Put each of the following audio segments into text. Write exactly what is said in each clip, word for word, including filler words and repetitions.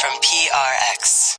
from P R X.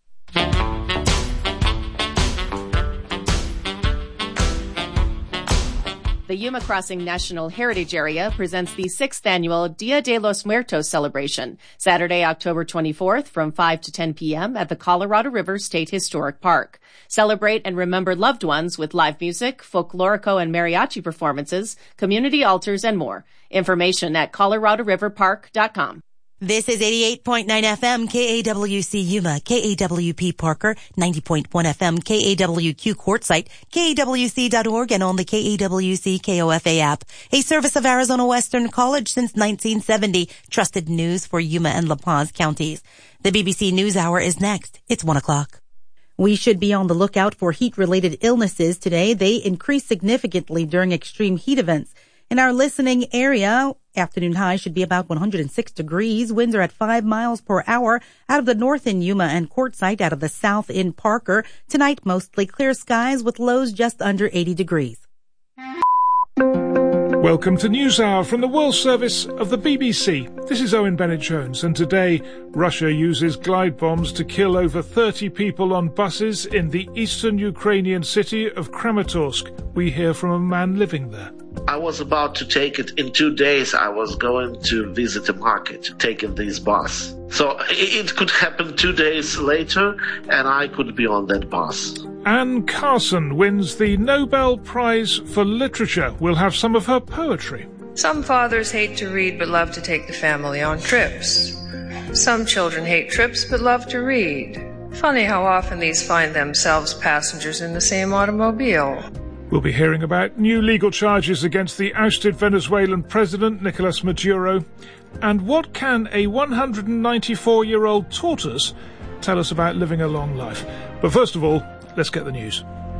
The Yuma Crossing National Heritage Area presents the sixth annual Dia de los Muertos celebration, Saturday, October twenty-fourth from five to ten p.m. at the Colorado River State Historic Park. Celebrate and remember loved ones with live music, folklorico and mariachi performances, community altars, and more. Information at colorado river park dot com. This is eighty-eight point nine F M K A W C Yuma, K A W P Parker, ninety point one F M K A W Q Quartzsite, K A W C dot org, and on the K A W C K O F A app. A service of Arizona Western College since nineteen seventy. Trusted news for Yuma and La Paz counties. The B B C News Hour is next. It's one o'clock. We should be on the lookout for heat-related illnesses today. They increase significantly during extreme heat events. In our listening area, afternoon high should be about one hundred six degrees. Winds are at five miles per hour out of the north in Yuma and Quartzsite, out of the south in Parker. Tonight, mostly clear skies with lows just under eighty degrees. Welcome to NewsHour from the World Service of the B B C. This is Owen Bennett-Jones, and today Russia uses glide bombs to kill over thirty people on buses in the eastern Ukrainian city of Kramatorsk. We hear from a man living there. I was about to take it in two days. I was going to visit a market, taking this bus. So it could happen two days later, and I could be on that bus. Anne Carson wins the Nobel Prize for Literature. We'll have some of her poetry. Some fathers hate to read but love to take the family on trips. Some children hate trips but love to read. Funny how often these find themselves passengers in the same automobile. We'll be hearing about new legal charges against the ousted Venezuelan president, Nicolas Maduro. And what can a one hundred ninety-four-year-old tortoise tell us about living a long life? But first of all, let's get the news.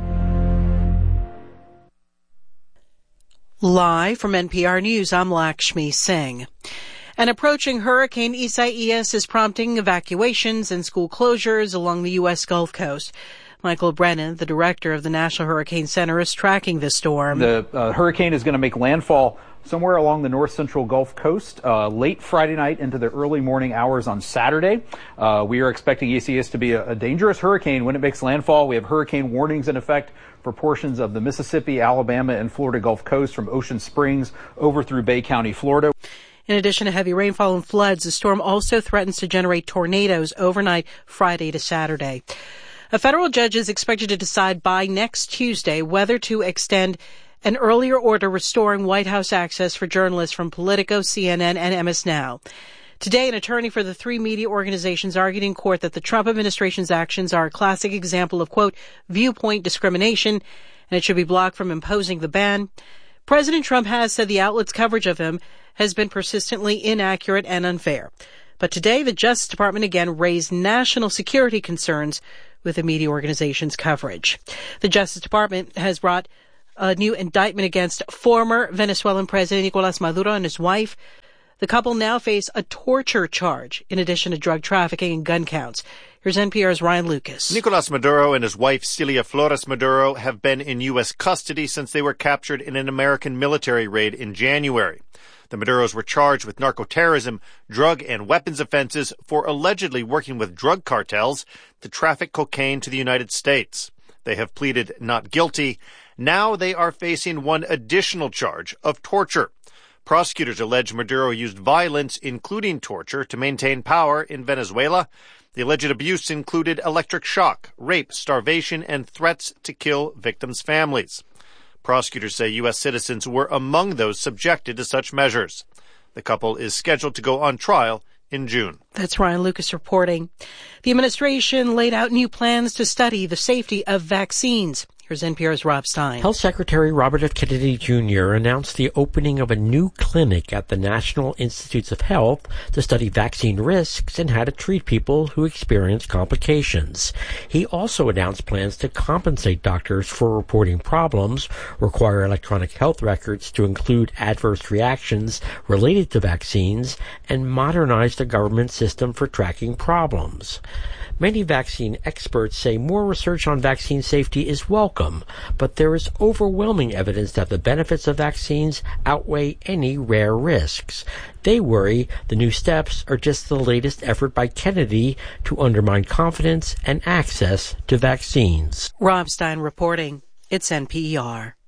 Live from N P R News, I'm Lakshmi Singh. An approaching Hurricane Isaias is prompting evacuations and school closures along the U S Gulf Coast. Michael Brennan, the director of the National Hurricane Center, is tracking the storm. The uh, hurricane is going to make landfall somewhere along the north central Gulf Coast uh, late Friday night into the early morning hours on Saturday. Uh, we are expecting Isaias to be a, a dangerous hurricane when it makes landfall. We have hurricane warnings in effect for portions of the Mississippi, Alabama, and Florida Gulf Coast from Ocean Springs over through Bay County, Florida. In addition to heavy rainfall and floods, the storm also threatens to generate tornadoes overnight Friday to Saturday. A federal judge is expected to decide by next Tuesday whether to extend an earlier order restoring White House access for journalists from Politico, C N N, and M S Now. Today, an attorney for the three media organizations argued in court that the Trump administration's actions are a classic example of, quote, viewpoint discrimination, and it should be blocked from imposing the ban. President Trump has said the outlet's coverage of him has been persistently inaccurate and unfair. But today, the Justice Department again raised national security concerns with the media organization's coverage. The Justice Department has brought a new indictment against former Venezuelan President Nicolas Maduro and his wife. The couple now face a torture charge in addition to drug trafficking and gun counts. Here's N P R's Ryan Lucas. Nicolas Maduro and his wife Celia Flores Maduro have been in U S custody since they were captured in an American military raid in January. The Maduros were charged with narcoterrorism, drug and weapons offenses for allegedly working with drug cartels to traffic cocaine to the United States. They have pleaded not guilty. Now they are facing one additional charge of torture. Prosecutors allege Maduro used violence, including torture, to maintain power in Venezuela. The alleged abuse included electric shock, rape, starvation, and threats to kill victims' families. Prosecutors say U S citizens were among those subjected to such measures. The couple is scheduled to go on trial in June. That's Ryan Lucas reporting. The administration laid out new plans to study the safety of vaccines. Here's N P R's Rob Stein. Health Secretary Robert F. Kennedy Junior announced the opening of a new clinic at the National Institutes of Health to study vaccine risks and how to treat people who experience complications. He also announced plans to compensate doctors for reporting problems, require electronic health records to include adverse reactions related to vaccines, and modernize the government system for tracking problems. Many vaccine experts say more research on vaccine safety is welcome, but there is overwhelming evidence that the benefits of vaccines outweigh any rare risks. They worry the new steps are just the latest effort by Kennedy to undermine confidence and access to vaccines. Rob Stein reporting. It's N P R.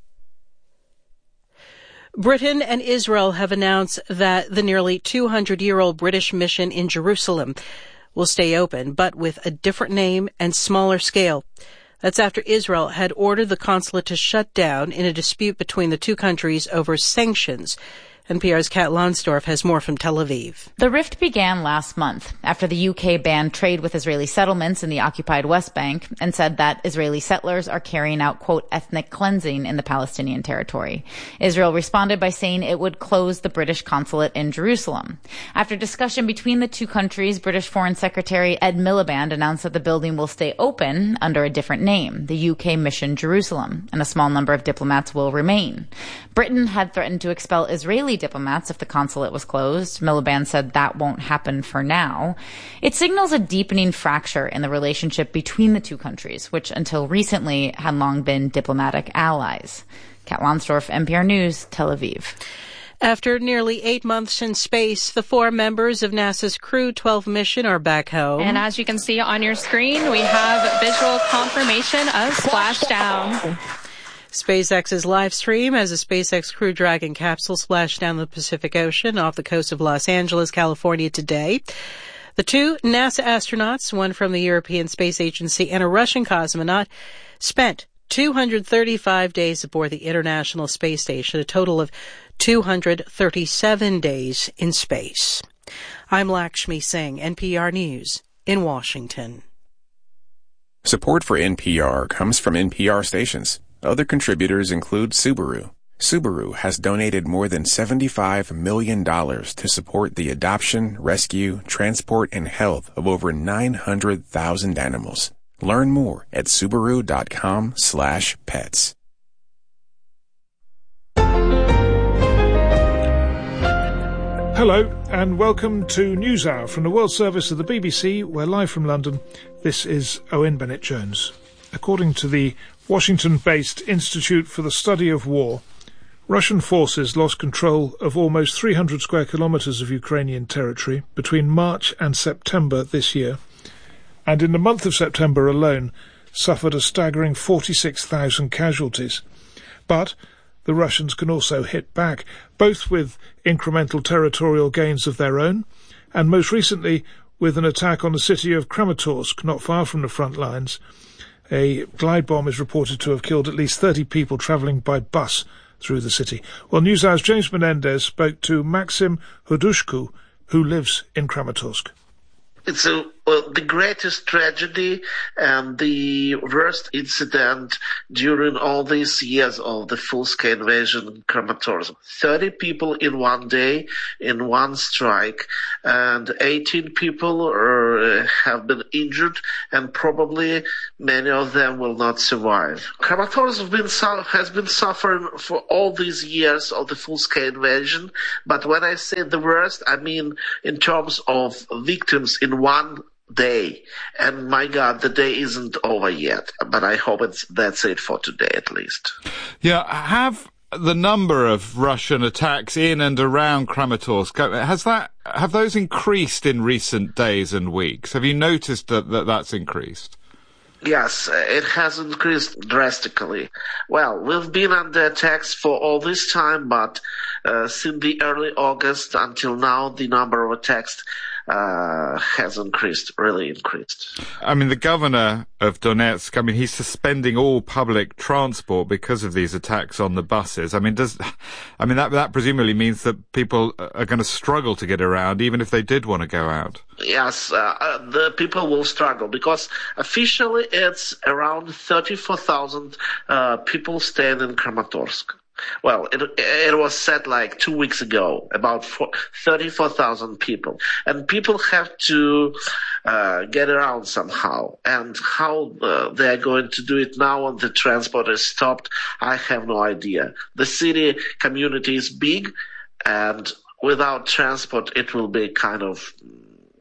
Britain and Israel have announced that the nearly two hundred year old British mission in Jerusalem will stay open, but with a different name and smaller scale. That's after Israel had ordered the consulate to shut down in a dispute between the two countries over sanctions. N P R's Kat Lonsdorf has more from Tel Aviv. The rift began last month after the U K banned trade with Israeli settlements in the occupied West Bank and said that Israeli settlers are carrying out, quote, ethnic cleansing in the Palestinian territory. Israel responded by saying it would close the British consulate in Jerusalem. After discussion between the two countries, British Foreign Secretary Ed Miliband announced that the building will stay open under a different name, the U K Mission Jerusalem, and a small number of diplomats will remain. Britain had threatened to expel Israeli diplomats if the consulate was closed. Miliband said that won't happen for now. It signals a deepening fracture in the relationship between the two countries, which until recently had long been diplomatic allies. Kat Lonsdorf, N P R News, Tel Aviv. After nearly eight months in space, the four members of NASA's Crew twelve mission are back home. And as you can see on your screen, we have visual confirmation of splashdown. SpaceX's live stream as a SpaceX Crew Dragon capsule splashed down the Pacific Ocean off the coast of Los Angeles, California today. The two NASA astronauts, one from the European Space Agency and a Russian cosmonaut, spent two hundred thirty-five days aboard the International Space Station, a total of two hundred thirty-seven days in space. I'm Lakshmi Singh, N P R News in Washington. Support for N P R comes from N P R stations. Other contributors include Subaru. Subaru has donated more than seventy-five million dollars to support the adoption, rescue, transport, and health of over nine hundred thousand animals. Learn more at Subaru.com slash pets. Hello and welcome to NewsHour from the World Service of the B B C. We're live from London. This is Owen Bennett-Jones. According to the Washington-based Institute for the Study of War, Russian forces lost control of almost three hundred square kilometres of Ukrainian territory between March and September this year, and in the month of September alone suffered a staggering forty-six thousand casualties. But the Russians can also hit back, both with incremental territorial gains of their own, and most recently with an attack on the city of Kramatorsk, not far from the front lines. A glide bomb is reported to have killed at least thirty people travelling by bus through the city. Well, NewsHour's James Menendez spoke to Maxim Hudushku, who lives in Kramatorsk. It's a, well, the greatest tragedy and the worst incident during all these years of the full-scale invasion in Kramatorsk. thirty people in one day, in one strike, and eighteen people are, uh, have been injured, and probably many of them will not survive. Kramatorsk has been, su- has been suffering for all these years of the full-scale invasion, but when I say the worst, I mean in terms of victims in one day. And my God, the day isn't over yet. But I hope it's that's it for today, at least. Yeah, have the number of Russian attacks in and around Kramatorsk, has that have those increased in recent days and weeks? Have you noticed that, that that's increased? Yes, it has increased drastically. Well, we've been under attacks for all this time, but uh, since the early August until now, the number of attacks uh, has increased, really increased. I mean, the governor of Donetsk, I mean, he's suspending all public transport because of these attacks on the buses. I mean, does, I mean, that, that presumably means that people are going to struggle to get around, even if they did want to go out. Yes, uh, the people will struggle because officially it's around thirty-four thousand uh, people staying in Kramatorsk. Well, it, it was said like two weeks ago, about thirty-four thousand people. And people have to uh, get around somehow. And how uh, they're going to do it now when the transport is stopped, I have no idea. The city community is big, and without transport, it will be kind of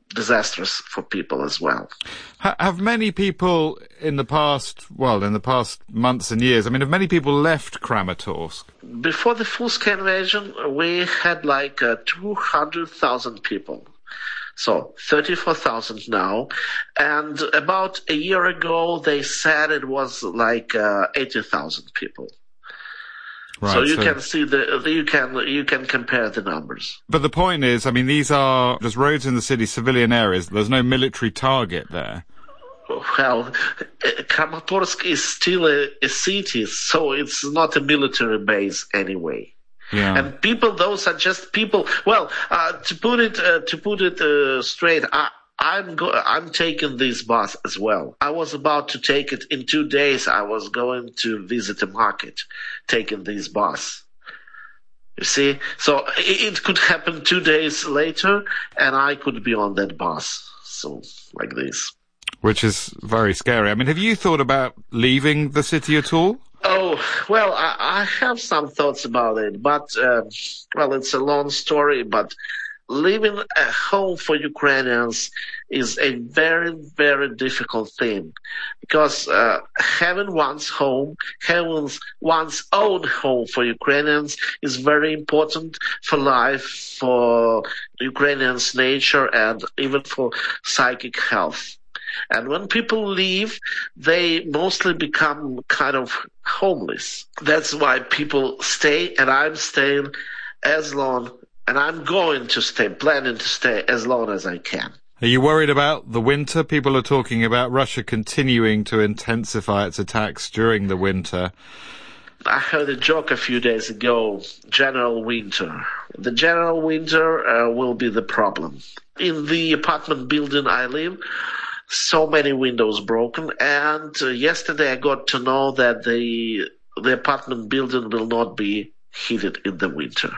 disastrous for people as well. Have many people in the past, well, in the past months and years, I mean, have many people left Kramatorsk? Before the full-scale invasion, we had like uh, two hundred thousand people. So thirty-four thousand now. And about a year ago, they said it was like uh, eighty thousand people. Right, so you so can see the you can you can compare the numbers. But the point is, I mean, these are just roads in the city, civilian areas. There's no military target there. Well, Kramatorsk is still a, a city, so it's not a military base anyway. Yeah. And people, those are just people. Well, uh, to put it uh, to put it uh, straight, I, I'm go- I'm taking this bus as well. I was about to take it in two days. I was going to visit a market, taking this bus. You see, so it, it could happen two days later, and I could be on that bus. So like this, which is very scary. I mean, have you thought about leaving the city at all? Oh, well, I, I have some thoughts about it, but, uh, well, it's a long story, but living a home for Ukrainians is a very, very difficult thing, because uh, having one's home, having one's own home for Ukrainians is very important for life, for Ukrainians' nature, and even for psychic health. And when people leave, they mostly become kind of homeless. That's why people stay, and I'm staying as long, and I'm going to stay, planning to stay as long as I can. Are you worried about the winter? People are talking about Russia continuing to intensify its attacks during the winter. I heard a joke a few days ago, general winter. The general winter uh, will be the problem. In the apartment building I live, so many windows broken, and uh, yesterday I got to know that the the apartment building will not be heated in the winter.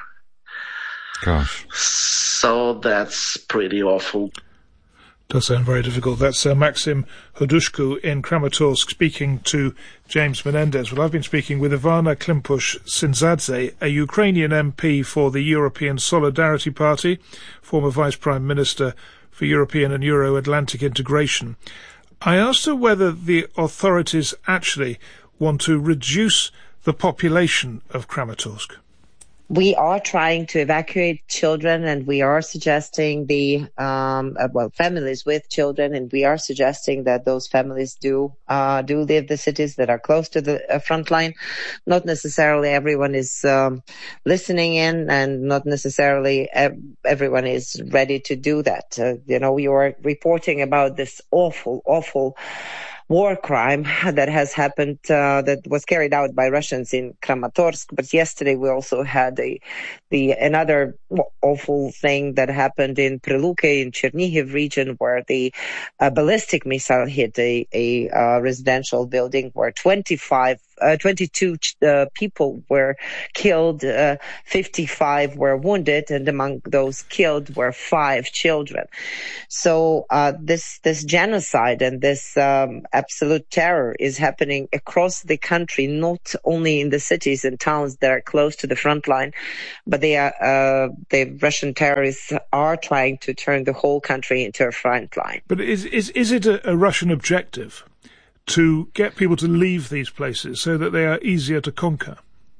Gosh. So that's pretty awful. Does sound very difficult. That's uh, Maxim Hodushko in Kramatorsk speaking to James Menendez. Well, I've been speaking with Ivana Klimpush-Sindzadze, a Ukrainian M P for the European Solidarity Party, former Vice Prime Minister for European and Euro-Atlantic integration. I asked her whether the authorities actually want to reduce the population of Kramatorsk. We are trying to evacuate children, and we are suggesting the, um, uh, well, families with children, and we are suggesting that those families do, uh, do leave the cities that are close to the uh, front line. Not necessarily everyone is, um, listening in, and not necessarily ev- everyone is ready to do that. Uh, you know, you are reporting about this awful, awful war crime that has happened, uh, that was carried out by Russians in Kramatorsk. But yesterday we also had a, the another awful thing that happened in Priluke in Chernihiv region, where the uh, ballistic missile hit a, a uh, residential building where twenty-five Uh, twenty-two uh, people were killed, uh, fifty-five were wounded, and among those killed were five children. So uh, this this genocide and this um, absolute terror is happening across the country, not only in the cities and towns that are close to the front line, but they are uh, the Russian terrorists are trying to turn the whole country into a front line. But is is is it a, a Russian objective to get people to leave these places so that they are easier to conquer?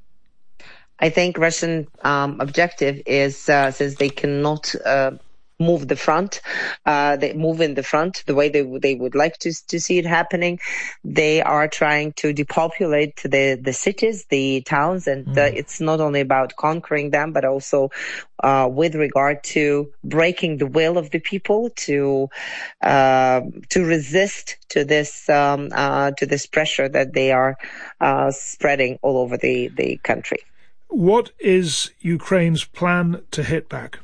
I think Russian um, objective is, uh, since they cannot uh, move the front, uh, they move in the front the way they they would like to to see it happening. They are trying to depopulate the the cities, the towns, and mm. uh, it's not only about conquering them, but also uh, with regard to breaking the will of the people to uh, to resist to this um, uh, to this pressure that they are uh, spreading all over the the country. What is Ukraine's plan to hit back?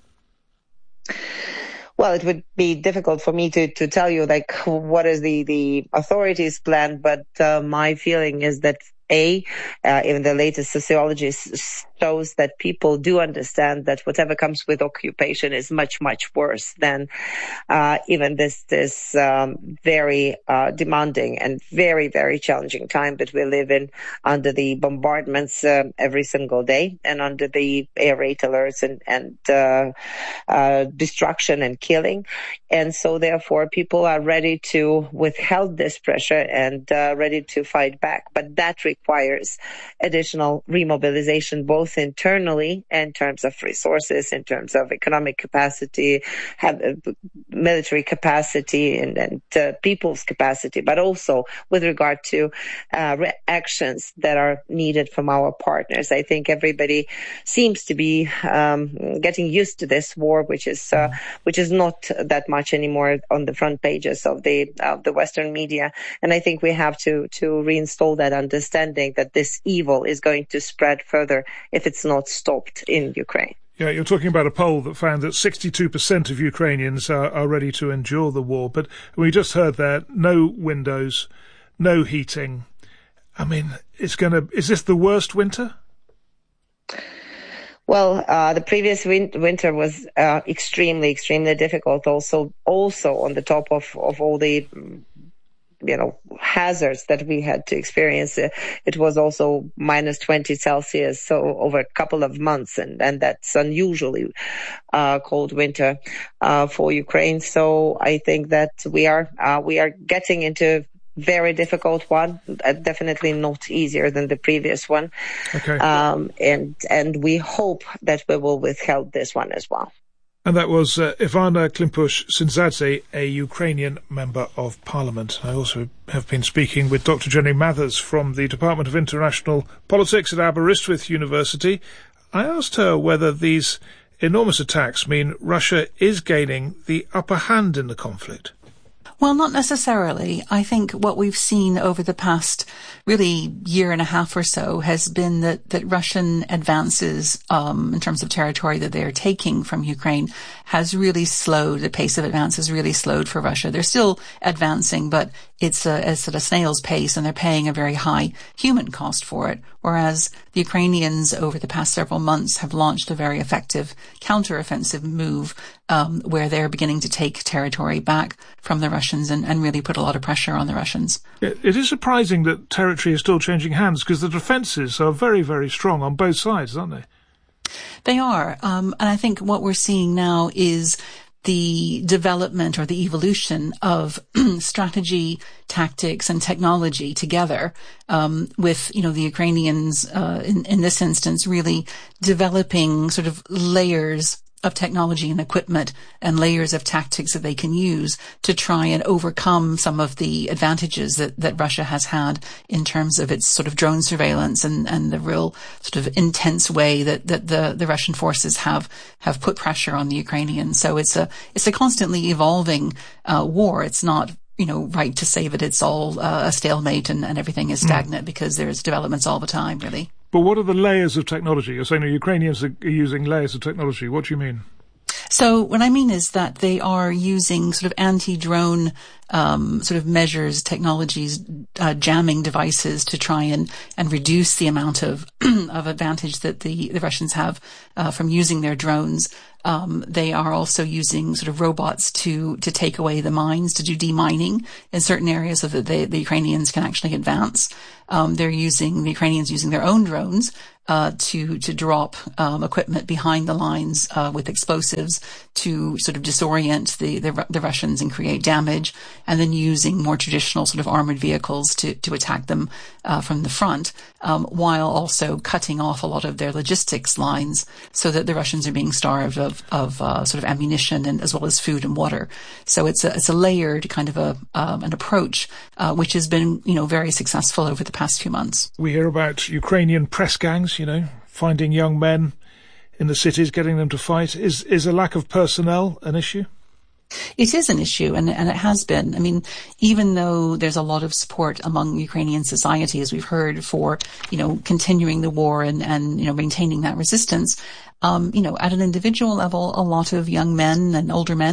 Well, it would be difficult for me to, to tell you, like, what is the, the authorities' plan, but uh, my feeling is that, A, uh, even the latest sociologists shows that people do understand that whatever comes with occupation is much, much worse than uh, even this this um, very uh, demanding and very, very challenging time that we live in under the bombardments uh, every single day and under the air raid alerts and, and uh, uh, destruction and killing. And so therefore people are ready to withhold this pressure and uh, ready to fight back. But that requires additional remobilization, both internally in terms of resources, in terms of economic capacity, have, uh, military capacity, and, and uh, people's capacity, but also with regard to uh, re- actions that are needed from our partners. I think everybody seems to be um, getting used to this war, which is uh, which is not that much anymore on the front pages of the of the Western media. And I think we have to to reinstall that understanding that this evil is going to spread further if it's not stopped in Ukraine. Yeah, you're talking about a poll that found that sixty-two percent of Ukrainians are, are ready to endure the war. But we just heard there, no windows, no heating. I mean, it's going to, is this the worst winter? Well, uh, the previous win- winter was uh, extremely, extremely difficult. Also, also on the top of, of all the, you know, hazards that we had to experience, uh, it was also minus twenty Celsius, so over a couple of months, and, and that's unusually uh, cold winter uh, for Ukraine. So I think that we are uh, we are getting into very difficult one, uh, definitely not easier than the previous one. Okay. Um, and and we hope that we will withhold this one as well. And that was uh, Ivana Klimpush-Syndzadze, a Ukrainian member of parliament. I also have been speaking with Doctor Jenny Mathers from the Department of International Politics at Aberystwyth University. I asked her whether these enormous attacks mean Russia is gaining the upper hand in the conflict. Well, not necessarily. I think what we've seen over the past really year and a half or so has been that, that Russian advances um, in terms of territory that they're taking from Ukraine has really slowed. The pace of advance has really slowed for Russia. They're still advancing, but it's, a, it's at a snail's pace, and they're paying a very high human cost for it. Whereas the Ukrainians over the past several months have launched a very effective counteroffensive move um, where they're beginning to take territory back from the Russians and, and really put a lot of pressure on the Russians. It, it is surprising that territory is still changing hands, because the defences are very, very strong on both sides, aren't they? They are. Um, and I think what we're seeing now is the development or the evolution of strategy, tactics, and technology together, um, with, you know, the Ukrainians, uh, in, in this instance, really developing sort of layers of technology and equipment and layers of tactics that they can use to try and overcome some of the advantages that, that Russia has had in terms of its sort of drone surveillance and, and the real sort of intense way that, that the, the Russian forces have, have put pressure on the Ukrainians. So it's a, it's a constantly evolving, uh, war. It's not, you know, right to say that it's all uh, a stalemate and, and everything is stagnant, mm. because there's developments all the time, really. But what are the layers of technology? You're saying the Ukrainians are using layers of technology. What do you mean? So what I mean is that they are using sort of anti-drone um, sort of measures, technologies, uh, jamming devices to try and, and reduce the amount of of advantage that the, the Russians have uh, from using their drones. Um, they are also using sort of robots to, to take away the mines, to do demining in certain areas so that they, the Ukrainians can actually advance. Um, they're using, the Ukrainians using their own drones, uh, to, to drop, um, equipment behind the lines, uh, with explosives to sort of disorient the, the, the Russians and create damage, and then using more traditional sort of armored vehicles to, to attack them, uh, from the front, um, while also cutting off a lot of their logistics lines so that the Russians are being starved of, of, uh, sort of ammunition and as well as food and water. So it's a, it's a layered kind of a, um, an approach, uh, which has been, you know, very successful over the past few months. We hear about Ukrainian press gangs, you know, finding young men in the cities, getting them to fight. Is is a lack of personnel an issue? It is an issue, and, and it has been. I mean, even though there's a lot of support among Ukrainian society, as we've heard, for, you know, continuing the war and, and you know, maintaining that resistance, um, you know, at an individual level, a lot of young men and older men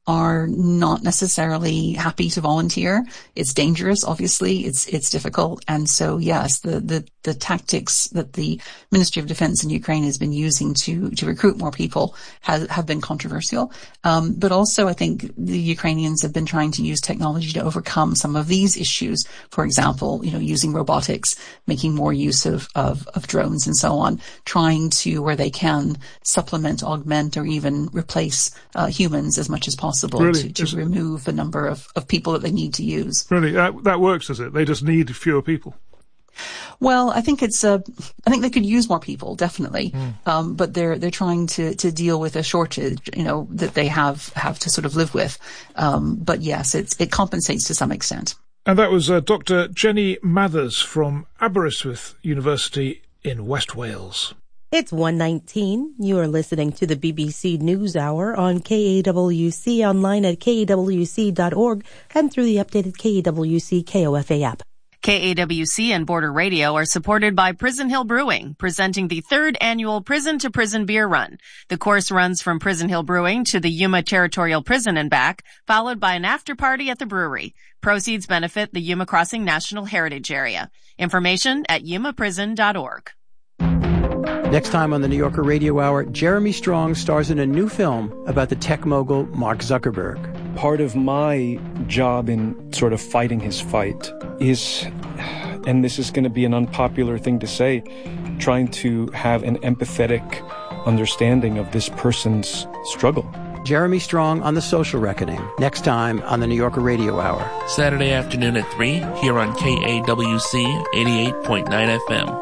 are not necessarily happy to volunteer. It's dangerous, obviously. It's it's difficult. And so, yes, the, the, the tactics that the Ministry of Defense in Ukraine has been using to, to recruit more people has, have been controversial. Um, but also, I think the Ukrainians have been trying to use technology to overcome some of these issues. For example, you know, using robotics, making more use of, of, of drones and so on, trying to, where they can, supplement, augment, or even replace uh, humans as much as possible really? to, to remove the number of, of people that they need to use. Really, that, that works, does it? They just need fewer people. Well, I think it's a. I think they could use more people, definitely, mm. um, but they're they're trying to, to deal with a shortage, you know, that they have have to sort of live with. Um, but yes, it's it compensates to some extent. And that was uh, Doctor Jenny Mathers from Aberystwyth University in West Wales. It's one nineteen. You are listening to the B B C News Hour on K A W C, online at K A W C dot org and through the updated K A W C K O F A app. K A W C and Border Radio are supported by Prison Hill Brewing, presenting the third annual Prison to Prison Beer Run. The course runs from Prison Hill Brewing to the Yuma Territorial Prison and back, followed by an after party at the brewery. Proceeds benefit the Yuma Crossing National Heritage Area. Information at yuma prison dot org. Next time on the New Yorker Radio Hour, Jeremy Strong stars in a new film about the tech mogul Mark Zuckerberg. Part of my job in sort of fighting his fight is, and this is going to be an unpopular thing to say, trying to have an empathetic understanding of this person's struggle. Jeremy Strong on The Social Reckoning, next time on the New Yorker Radio Hour. Saturday afternoon at three, here on K A W C eighty-eight point nine F M.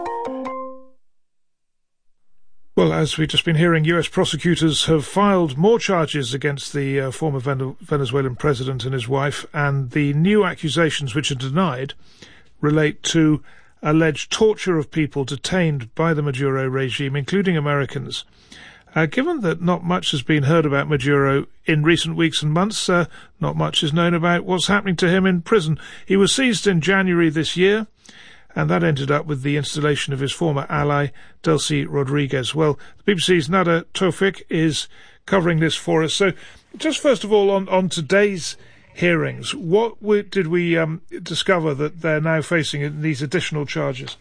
Well, as we've just been hearing, U S prosecutors have filed more charges against the uh, former Venezuelan president and his wife, and the new accusations, which are denied, relate to alleged torture of people detained by the Maduro regime, including Americans. Uh, given that not much has been heard about Maduro in recent weeks and months, uh, not much is known about what's happening to him in prison. He was seized in January this year, and that ended up with the installation of his former ally, Delcy Rodriguez. Well, the B B C's Nada Tawfik is covering this for us. So just first of all, on, on today's hearings, what we, did we um, discover that they're now facing in these additional charges?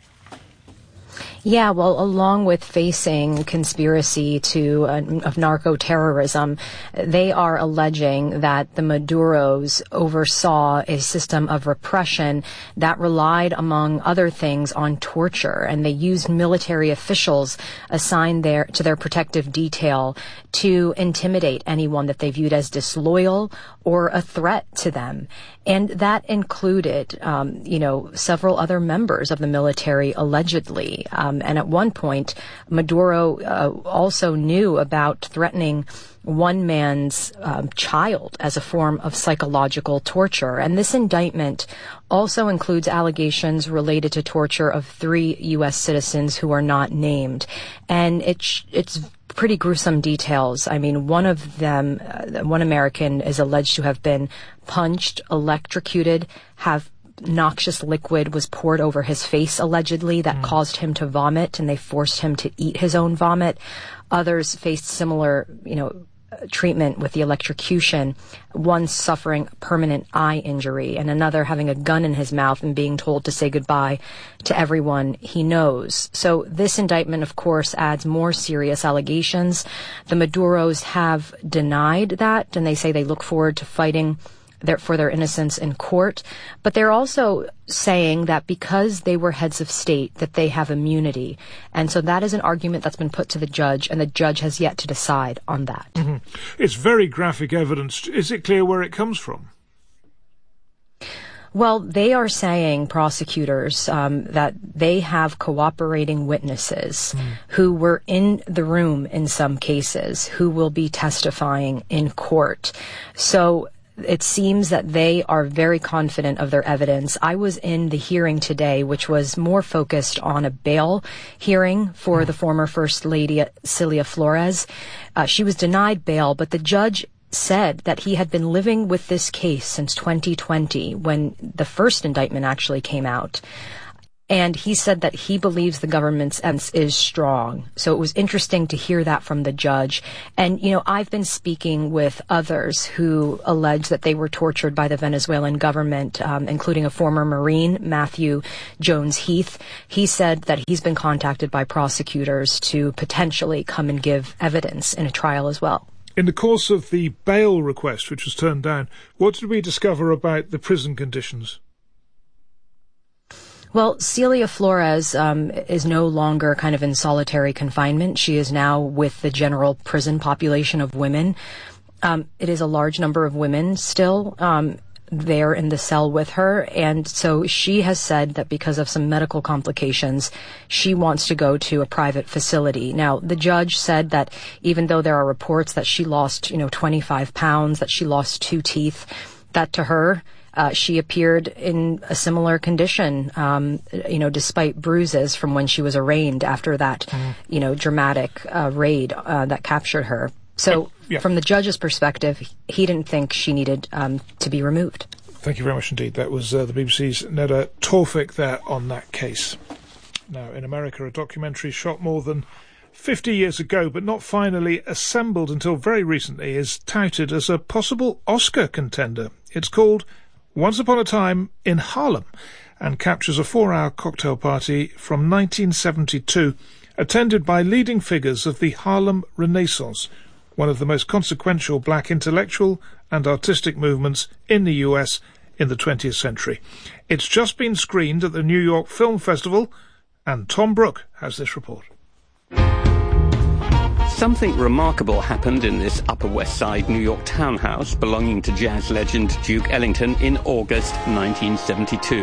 Yeah, well, along with facing conspiracy to uh, of narco-terrorism, they are alleging that the Maduros oversaw a system of repression that relied, among other things, on torture, and they used military officials assigned there to their protective detail to intimidate anyone that they viewed as disloyal or a threat to them. And that included, um, you know, several other members of the military, allegedly. Um, and at one point, Maduro uh, also knew about threatening one man's um, child as a form of psychological torture. And this indictment also includes allegations related to torture of three U S citizens who are not named. And it's, it's pretty gruesome details. I mean, one of them, uh, one American, is alleged to have been punched, electrocuted, have noxious liquid was poured over his face, allegedly, that mm. caused him to vomit, and they forced him to eat his own vomit. Others faced similar, you know, treatment with the electrocution, one suffering permanent eye injury, and another having a gun in his mouth and being told to say goodbye to everyone he knows. So this indictment, of course, adds more serious allegations. The Maduros have denied that, and they say they look forward to fighting Their, for their innocence in court, but they're also saying that because they were heads of state, that they have immunity. And so that is an argument that's been put to the judge, and the judge has yet to decide on that. Mm-hmm. It's very graphic evidence. Is it clear where it comes from? Well, they are saying, prosecutors, um, that they have cooperating witnesses mm. who were in the room in some cases, who will be testifying in court. So it seems that they are very confident of their evidence. I was in the hearing today, which was more focused on a bail hearing for the former First Lady, Cilia Flores. Uh, she was denied bail, but the judge said that he had been living with this case since twenty twenty, when the first indictment actually came out. And he said that he believes the government's evidence is strong. So it was interesting to hear that from the judge. And, you know, I've been speaking with others who allege that they were tortured by the Venezuelan government, um, including a former Marine, Matthew Jones Heath. He said that he's been contacted by prosecutors to potentially come and give evidence in a trial as well. In the course of the bail request, which was turned down, what did we discover about the prison conditions? Well, Celia Flores um, is no longer kind of in solitary confinement. She is now with the general prison population of women. Um, it is a large number of women still um, there in the cell with her. And so she has said that because of some medical complications, she wants to go to a private facility. Now, the judge said that even though there are reports that she lost, you know, twenty-five pounds, that she lost two teeth, that to her, Uh, she appeared in a similar condition, um, you know, despite bruises from when she was arraigned after that, mm. you know, dramatic uh, raid uh, that captured her. So yeah. From the judge's perspective, he didn't think she needed um, to be removed. Thank you very much indeed. That was uh, the B B C's Neda Tawfik there on that case. Now, in America, a documentary shot more than fifty years ago, but not finally assembled until very recently, is touted as a possible Oscar contender. It's called Once Upon a Time in Harlem, and captures a four-hour cocktail party from nineteen seventy-two, attended by leading figures of the Harlem Renaissance, one of the most consequential black intellectual and artistic movements in the U S in the twentieth century. It's just been screened at the New York Film Festival, and Tom Brooke has this report. Something remarkable happened in this Upper West Side New York townhouse belonging to jazz legend Duke Ellington in August nineteen seventy-two.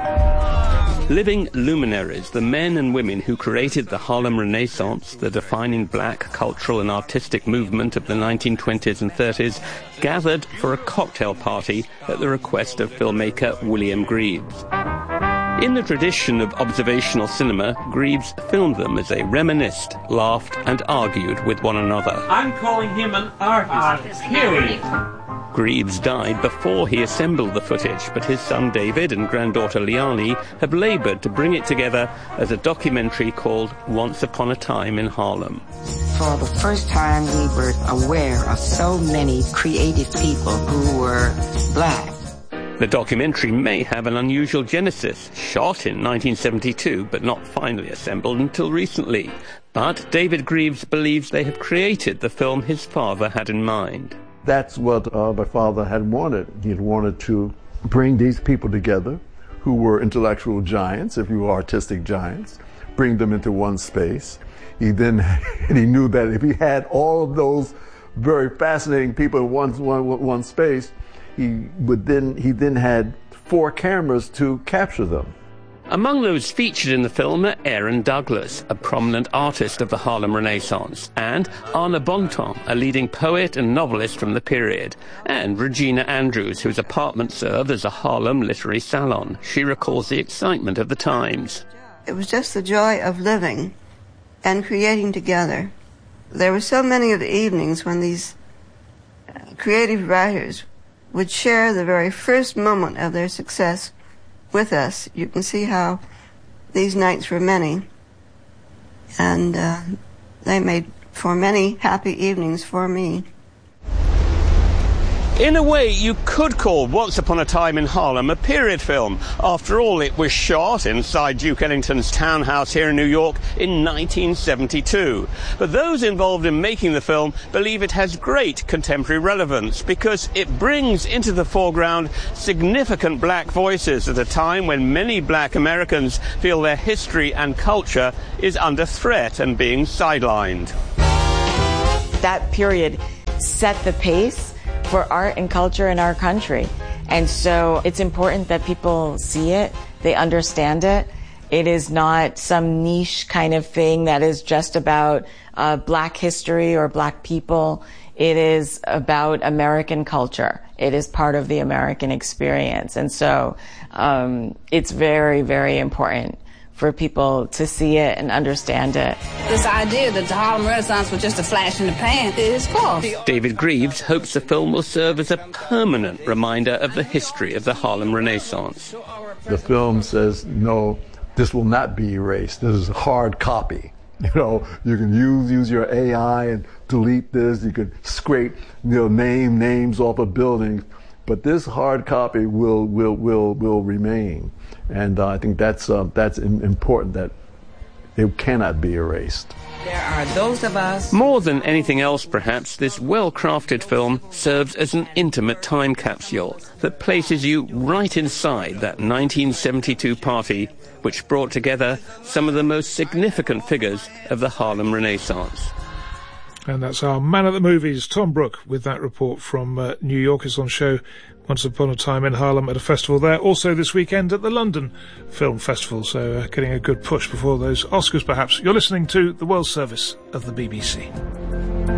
Living luminaries, the men and women who created the Harlem Renaissance, the defining black cultural and artistic movement of the nineteen twenties and thirties, gathered for a cocktail party at the request of filmmaker William Greaves. In the tradition of observational cinema, Greaves filmed them as they reminisced, laughed, and argued with one another. I'm calling him an artist, period. Greaves died before he assembled the footage, but his son David and granddaughter Liani have laboured to bring it together as a documentary called Once Upon a Time in Harlem. For the first time, we were aware of so many creative people who were black. The documentary may have an unusual genesis, shot in nineteen seventy-two, but not finally assembled until recently. But David Greaves believes they have created the film his father had in mind. That's what uh, my father had wanted. He had wanted to bring these people together who were intellectual giants, if you were artistic giants, bring them into one space. He then, and he knew that if he had all of those very fascinating people in one, one, one space, he would then, he then had four cameras to capture them. Among those featured in the film are Aaron Douglas, a prominent artist of the Harlem Renaissance, and Anna Bontemps, a leading poet and novelist from the period, and Regina Andrews, whose apartment served as a Harlem literary salon. She recalls the excitement of the times. It was just the joy of living and creating together. There were so many of the evenings when these creative writers would share the very first moment of their success with us. You can see how these nights were many, and uh, they made for many happy evenings for me. In a way, you could call Once Upon a Time in Harlem a period film. After all, it was shot inside Duke Ellington's townhouse here in New York in nineteen seventy-two. But those involved in making the film believe it has great contemporary relevance because it brings into the foreground significant black voices at a time when many black Americans feel their history and culture is under threat and being sidelined. That period set the pace for art and culture in our country. And so it's important that people see it, they understand it. It is not some niche kind of thing that is just about uh, black history or black people. It is about American culture. It is part of the American experience. And so um, it's very, very important for people to see it and understand it. This idea that the Harlem Renaissance was just a flash in the pan is false. David Greaves hopes the film will serve as a permanent reminder of the history of the Harlem Renaissance. The film says, no, this will not be erased. This is a hard copy. You know, you can use use your A I and delete this. You can scrape, you know, name names off of buildings, but this hard copy will will will will remain. And uh, I think that's uh, that's important, that it cannot be erased. There are those of us. More than anything else, perhaps, this well-crafted film serves as an intimate time capsule that places you right inside that nineteen seventy-two party which brought together some of the most significant figures of the Harlem Renaissance. And that's our man at the movies, Tom Brooke, with that report from uh, New York. It's on show Once Upon a Time in Harlem at a festival there. Also this weekend at the London Film Festival, so uh, getting a good push before those Oscars perhaps. You're listening to the World Service of the B B C.